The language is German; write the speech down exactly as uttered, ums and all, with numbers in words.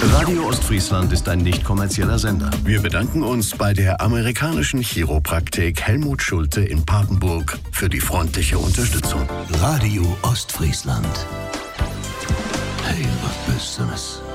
Radio Ostfriesland ist ein nicht kommerzieller Sender. Wir bedanken uns bei der amerikanischen Chiropraktik Helmut Schulte in Papenburg für die freundliche Unterstützung. Radio Ostfriesland. Hele Business.